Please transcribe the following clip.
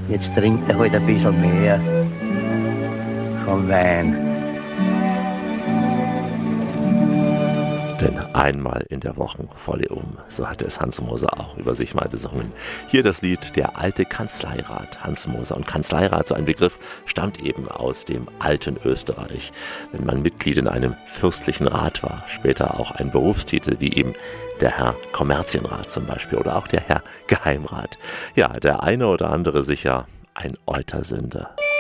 Jetzt trinkt er halt ein bisschen mehr vom Wein. Denn einmal in der Woche volle so hatte es Hans Moser auch über sich mal besungen. Hier das Lied Der alte Kanzleirat, Hans Moser. Und Kanzleirat, so ein Begriff, stammt eben aus dem alten Österreich. Wenn man Mitglied in einem fürstlichen Rat war, später auch ein Berufstitel, wie eben der Herr Kommerzienrat zum Beispiel oder auch der Herr Geheimrat. Ja, der eine oder andere sicher ein Eutersünder.